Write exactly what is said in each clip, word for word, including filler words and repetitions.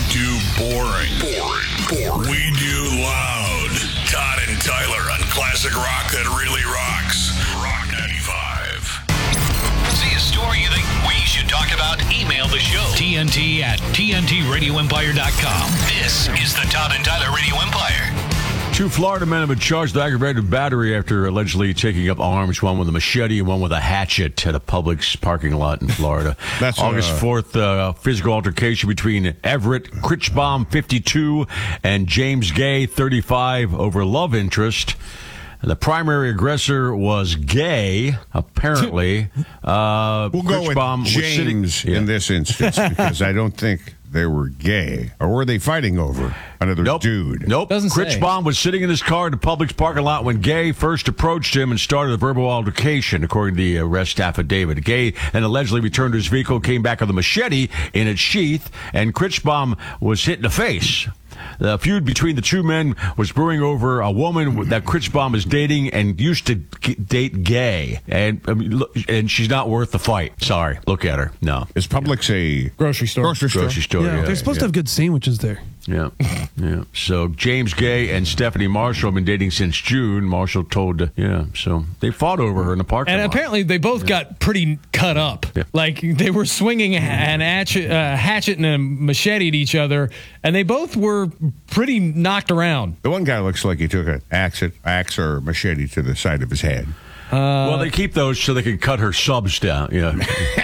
do boring. Boring. Boring. We do loud. Todd and Tyler on classic rock that really rocks. Rock ninety-five. See a story you think we should talk about? Email the show. T N T at T N T radio empire dot com. This is the Todd and Tyler Radio Empire. Two Florida men have been charged with aggravated battery after allegedly taking up arms, one with a machete and one with a hatchet at a Publix parking lot in Florida. That's August uh, fourth, uh, physical altercation between Everett Critchbaum, fifty-two, and James Gay, thirty-five, over love interest. The primary aggressor was gay, apparently. Uh, we'll go with Critchbaum was James sitting, yeah. in this instance because I don't think they were gay. Or were they fighting over another Nope. dude? Nope. Doesn't say. Critchbaum was sitting in his car at the Publix parking lot when Gay first approached him and started a verbal altercation, according to the arrest affidavit. Gay then allegedly returned to his vehicle, came back with a machete in its sheath, and Critchbaum was hit in the face. The feud between the two men was brewing over a woman that Critchbaum is dating and used to date Gay. And I mean, look, and she's not worth the fight. Sorry. Look at her. No. Is Publix a Grocery store. grocery store? Grocery store, Yeah, yeah. they're supposed to have good sandwiches there. Yeah, yeah. So James Gay and Stephanie Marshall have been dating since June. Marshall told, uh, yeah. So they fought over her in the parking And lot. apparently they both got pretty cut up. Yeah. Like they were swinging an hatchet, uh, hatchet and a machete at each other, and they both were pretty knocked around. The one guy looks like he took an axe, axe or machete to the side of his head. well, they keep those so they can cut her subs down. Yeah.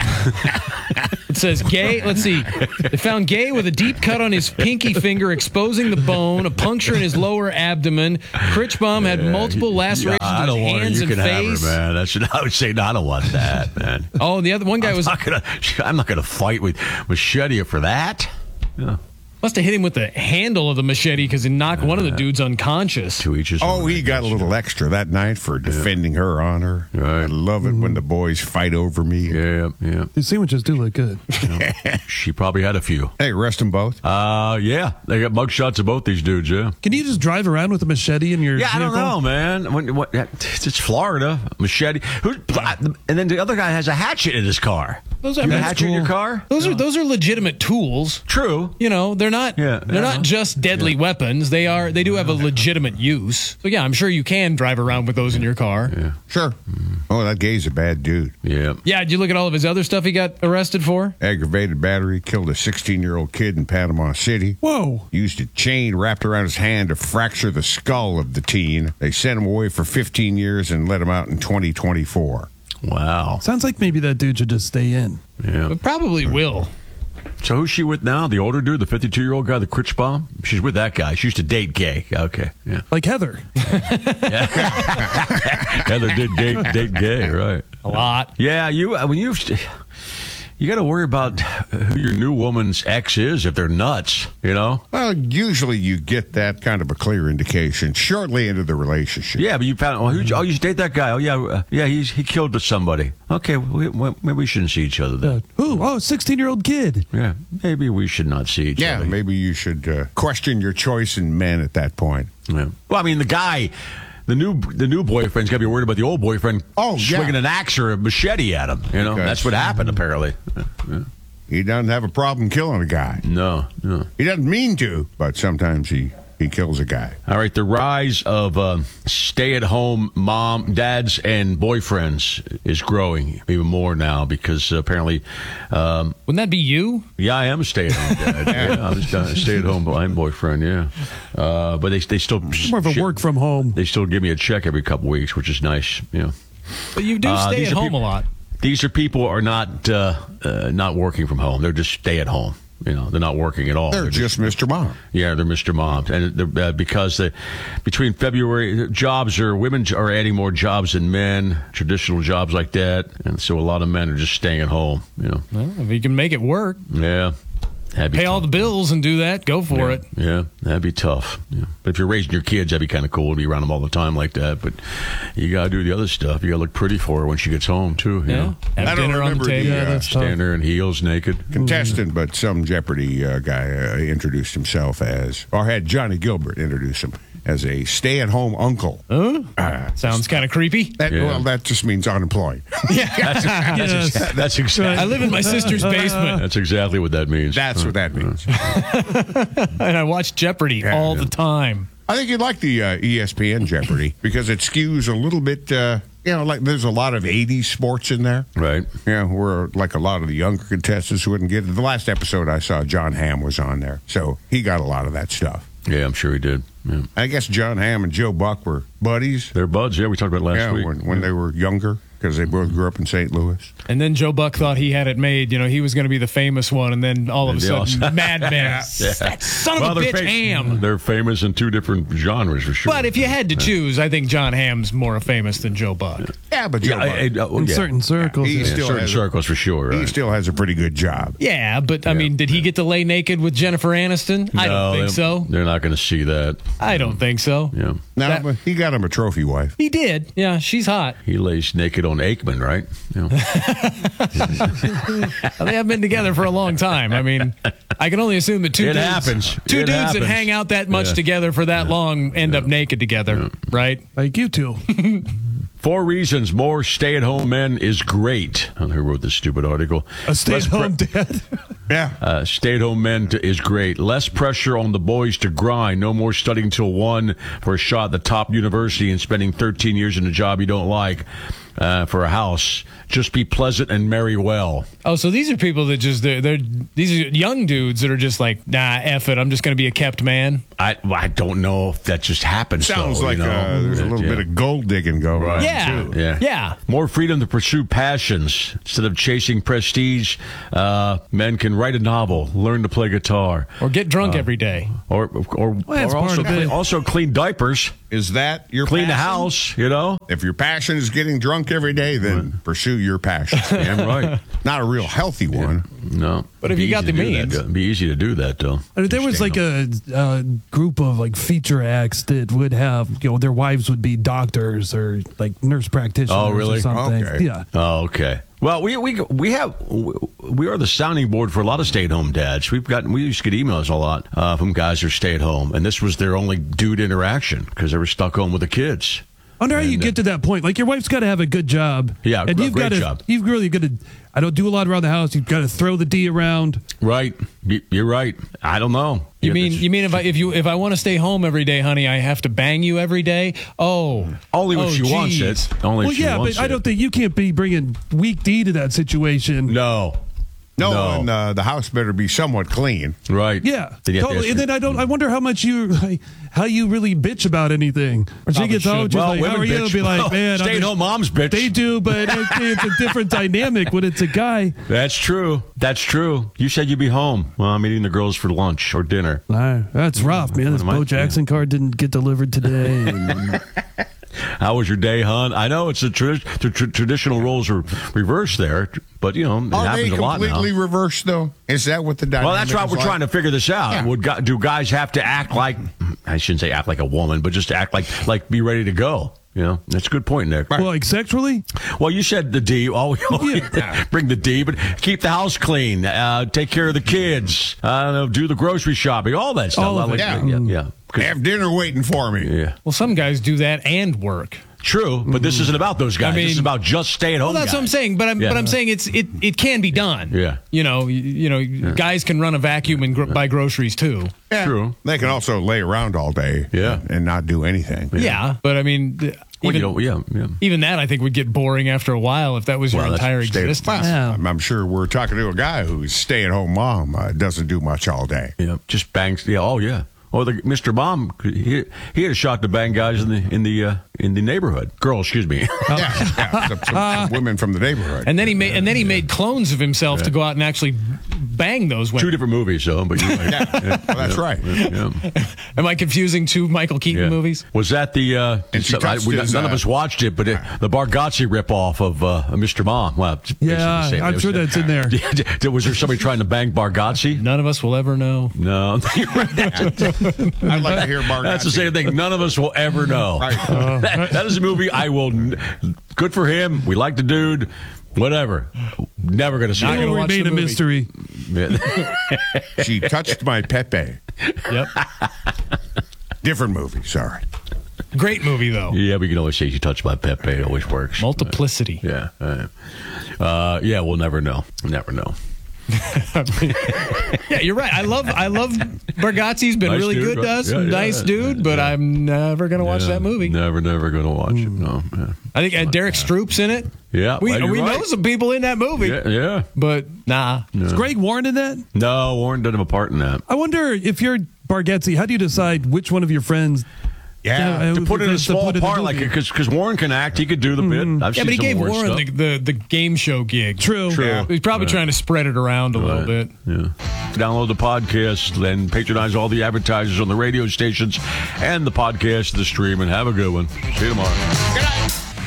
It says Gay, let's see, they found Gay with a deep cut on his pinky finger exposing the bone, a puncture in his lower abdomen. Critchbaum had multiple lacerations Yeah, I in don't his want her. hands You and can have face. her, man. That's what I would say. No, I don't want that, man. Oh, and the other one guy I'm was not gonna. I'm not gonna fight with machete for that. Yeah. must have hit him with the handle of the machete because he knocked one of the dudes unconscious. To each his Oh, own, he I got a guess, little yeah. extra that night for defending her honor. Right. I love it when the boys fight over me. Yeah, yeah. These sandwiches do look good. She probably had a few. Hey, arrest them both. Uh, yeah. They got mug shots of both these dudes. Yeah. Can you just drive around with a machete in your Yeah, I don't vehicle? know, man. When, what, it's Florida. Machete. Who's, and then the other guy has a hatchet in his car. Those are, You got a that's hatchet in your cool. car? Those are those are legitimate tools. True. You know, they're not Yeah, they're yeah. not just deadly weapons. They are they do have a legitimate use. So yeah, I'm sure you can drive around with those in your car. Yeah. Sure. Oh, that gay's a bad dude. Yeah. Yeah, did you look at all of his other stuff he got arrested for? Aggravated battery, killed a sixteen-year-old kid in Panama City. Whoa. Used a chain wrapped around his hand to fracture the skull of the teen. They sent him away for fifteen years and let him out in twenty twenty-four. Wow. Sounds like maybe that dude should just stay in. Yeah. But probably will. So who's she with now? The older dude, the fifty-two-year-old guy, the Critchbaum? She's with that guy. She used to date Gay. Okay. Yeah. Like Heather. Heather did date, date Gay, right? A lot. Yeah, you when you you got to worry about who your new woman's ex is if they're nuts, you know? Well, usually you get that kind of a clear indication shortly into the relationship. Yeah, but you found oh, who, oh you date that guy? Oh yeah, uh, yeah, he's he killed somebody. Okay, we, we, maybe we shouldn't see each other then. Uh, who? Oh, sixteen-year-old kid. Yeah, maybe we should not see each Yeah, other. maybe you should uh, question your choice in men at that point. Yeah. Well, I mean, the guy, the new the new boyfriend's got to be worried about the old boyfriend Oh, yeah. swinging an axe or a machete at him. You know, Because- that's what happened apparently. Yeah. He doesn't have a problem killing a guy. No, no. He doesn't mean to, but sometimes he, he kills a guy. All right, the rise of uh, stay-at-home mom, dads, and boyfriends is growing even more now because apparently, um, Wouldn't that be you? yeah, I am a stay-at-home dad. yeah, I'm a stay-at-home blind boyfriend. Yeah, uh, but they they still More of a ship- work from home. They still give me a check every couple weeks, which is nice. You know, But you do Uh, stay these at are home people- a lot. these are people who are not uh, uh, not working from home. They're just stay-at-home. You know, they're not working at all. They're just Mister Mom. Yeah, they're Mister Moms, and they're, uh, because the, between February, jobs are women are adding more jobs than men, traditional jobs like that, and so a lot of men are just staying at home. You know, Well, if you can make it work, yeah, that'd be pay all the tough. bills and do that, go for yeah, it. Yeah, that'd be tough. Yeah. But if you're raising your kids, that'd be kind of cool to be around them all the time like that. But you gotta do the other stuff. You gotta look pretty for her when she gets home too. You Yeah. know, Have I don't dinner on the remember the, table. uh, Yeah, that's tough. stand there in heels, naked. Contestant, but some Jeopardy uh, guy uh, introduced himself as, or had Johnny Gilbert introduce him. as a stay-at-home uncle. Huh? Uh, Sounds kind of creepy. that, Yeah. Well, that just means unemployed. That's, Yes. ex- that's exactly. I live in my sister's basement, That's exactly what that means. That's what that means. and I watch Jeopardy all the time. I think you'd like the uh, E S P N Jeopardy because it skews a little bit, uh, you know, like there's a lot of eighties sports in there. Right. Yeah, where like a lot of the younger contestants wouldn't get it. The last episode I saw, John Hamm was on there. So he got a lot of that stuff. Yeah, I'm sure he did. Yeah. I guess John Hamm and Joe Buck were buddies. They're buds. Yeah, we talked about it last Yeah, week. when, when they were younger because they both grew up in Saint Louis. And then Joe Buck thought he had it made. You know, he was going to be the famous one, and then all of a And they all- sudden, Mad Men. Yeah. That son Well, of a they're bitch, fam- Ham. They're famous in two different genres for sure. But if you had to choose, I think John Hamm's more famous than Joe Buck. Yeah, but Joe yeah, Buck, I- I- oh, In yeah. certain circles. He yeah. still certain has a- circles for sure. he Right? still has a pretty good job. Yeah, but I mean, did he get to lay naked with Jennifer Aniston? I No, don't think they- so. They're not going to see that. I don't think so. Yeah. Now, That- but he got him a trophy wife. He did. Yeah, she's hot. He lays naked on Aikman, right? Yeah. They have been together for a long time. I mean, I can only assume that two It dudes, happens. two It dudes happens. that hang out that much Yeah. together for that long end up naked together, right? Like you two. Four reasons more stay-at-home men is great. I don't know who wrote this stupid article. A stay-at-home Less dad. Yeah. Uh, stay-at-home men to, is great. Less pressure on the boys to grind. No more studying till one for a shot at the top university and spending thirteen years in a job you don't like uh, for a house. Just be pleasant and marry well. Oh, so these are people that just they're, they're these are young dudes that are just like, nah, F it, I'm just going to be a kept man. I I don't know if that just happens. Sounds though, like you know? uh, there's a Yeah, little yeah. bit of gold digging going on. Yeah, too. Yeah. yeah. More freedom to pursue passions. Instead of chasing prestige, uh, men can write a novel, learn to play guitar, Or get drunk every day. or or, that's or also, part of it. clean, also clean diapers, Is that your clean the passion? house, you know? If your passion is getting drunk every day, then pursue your passion. Damn right. Not a real healthy one. No. But if It'd you be got easy the to do that, means. though. It'd be easy to do that, though. I mean, there was like a, a group of like feature acts that would have, you know, their wives would be doctors or like nurse practitioners Oh, really? or something. Okay. Yeah. Oh, okay. Well, we we we have we are the sounding board for a lot of stay-at-home dads. We've gotten we used to get emails a lot uh, from guys who stay at home, and this was their only dude interaction because they were stuck home with the kids. I wonder how you And, uh, get to that point. Like your wife's got to have a good job. Yeah, and a you've great got to, job. You've really got to. I don't do a lot around the house. You've got to throw the D around. Right? Y- You're right. I don't know. You Yeah, mean that's- you mean if I if you if I want to stay home every day, honey, I have to bang you every day? Oh, only when oh, she wants geez. it. Only Well, if she yeah, wants but I it. don't think you can't be bringing weak D to that situation. No. No, No. and uh, the house better be somewhat clean. Right. Yeah, Then you have to totally. ask And her- then I don't. I wonder how much you, like, how you really bitch about anything. Or she Probably gets home, should. she's Well, like, women "How are you?" bitch. Be like, Well, "Man, I'm stay-at-home moms bitch. They do, but it, it's a different dynamic when it's a guy. That's true. That's true. You said you'd be home. Well, I'm eating the girls for lunch or dinner. Nah, that's rough, man. This am I- Bo Jackson card didn't get delivered today. And How was your day, hon? I know it's the, tra- the tra- traditional roles are reversed there, but you know it Are happens they a lot now. completely reversed, though? Is that what the dynamic Well, that's right. is We're like? trying to figure this out. Yeah. Would gu- do guys have to act like? I shouldn't say act like a woman, but just act like like be ready to go. You know, that's a good point, Nick. well, like sexually, Well, you said the D. Oh, Yeah. bring the D, but keep the house clean. Uh, take care of the kids. I don't know, do the grocery shopping. All that stuff. All of I like- it. yeah, yeah. 'Cause- Have dinner waiting for me. yeah. Well, some guys do that and work. True, but this isn't about those guys. I mean- this is about just stay at home. Well, that's what I'm saying. But I'm Yeah. but I'm saying it's it it can be done. Yeah. You know, you, you know, guys can run a vacuum and gr- buy groceries too. Yeah. True. They can also lay around all day Yeah. and, and not do anything. Yeah, but I mean, th- Well, even, you know, yeah, yeah. even that I think would get boring after a while if that was your Well, that's entire state of- existence. Yeah. I'm, I'm sure we're talking to a guy who's stay-at-home mom, uh, doesn't do much all day. Yeah, just bangs. Yeah, oh yeah. Oh, the Mister Bomb, he, he had a shot to bang guys in the in the uh, in the neighborhood. Girls, excuse me. Yeah, yeah, some, some, some women from the neighborhood. And then he made and then he made clones of himself to go out and actually bang those Two women. different movies, though. But you're right. yeah, well, that's right. Yeah. Am I confusing two Michael Keaton Yeah. movies? Was that the? Uh, And she so- I- touched we, his, none of uh, us watched it, but it, the Bargatze ripoff of uh, Mister Bomb. Well, it's basically yeah, the same. I'm It sure was- that's in there. Was there somebody trying to bang Bargatze? None of us will ever know. No, You're right. I'd like to hear Bargatze. That's the same thing. None of us will ever know. Right. that, that is a movie I will. n- Good for him. We like the dude. Whatever. Never going to see Not it. gonna It'll watch remain the a movie. mystery. Yeah. She touched my Pepe. Yep. Different movie, sorry. Great movie, though. Yeah, we can always say she touched my Pepe. It always works. Multiplicity. Yeah. Uh, uh, yeah, we'll never know. Never know. Yeah, you're right. I love I love Bargatze's been Nice really dude, good to right? us. Yeah, yeah, nice yeah, dude, but yeah. I'm never going to watch Yeah, that movie. Never, never going to watch it. No. Yeah. I think uh, Derek Stroop's in it. Yeah, We, well, you're we right. know some people in that movie, Yeah, yeah. but nah. Is Greg Warren in that? No, Warren doesn't have a part in that. I wonder if you're Bargatze, how do you decide which one of your friends? Yeah. uh, To put it in a to small put in the part, like movie? because Warren can act, he could do the bit. I've Yeah, seen but he some gave Warren, Warren stuff. the, the, the game show gig. True. True. He's probably Right. trying to spread it around a little Right. bit. Yeah. Download the podcast, then patronize all the advertisers on the radio stations and the podcast, the stream, and have a good one. See you tomorrow. Good night.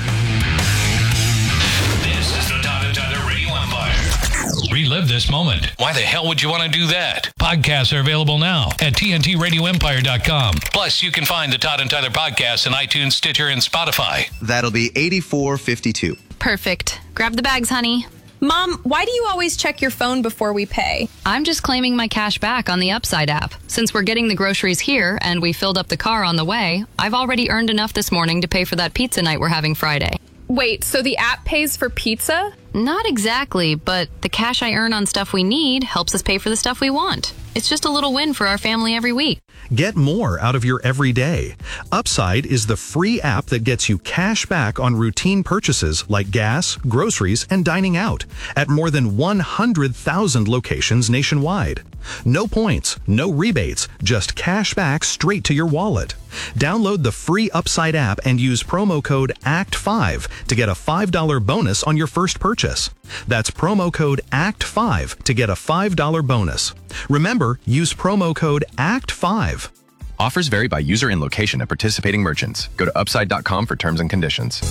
This is the Todd and Tyler Radio Empire. Relive this moment. Why the hell would you want to do that? Podcasts are available now at T N T radio empire dot com. Plus, you can find the Todd and Tyler podcast on iTunes, Stitcher, and Spotify. That'll be eighty-four fifty-two. Perfect. Grab the bags, honey. Mom, why do you always check your phone before we pay? I'm just claiming my cash back on the Upside app. Since we're getting the groceries here and we filled up the car on the way, I've already earned enough this morning to pay for that pizza night we're having Friday. Wait, so the app pays for pizza? Not exactly, but the cash I earn on stuff we need helps us pay for the stuff we want. It's just a little win for our family every week. Get more out of your everyday. Upside is the free app that gets you cash back on routine purchases like gas, groceries, and dining out at more than one hundred thousand locations nationwide. No points, no rebates, just cash back straight to your wallet. Download the free Upside app and use promo code A C T five to get a five dollars bonus on your first purchase. That's promo code A C T five to get a five dollars bonus. Remember, use promo code A C T five. Offers vary by user and location at participating merchants. Go to upside dot com for terms and conditions.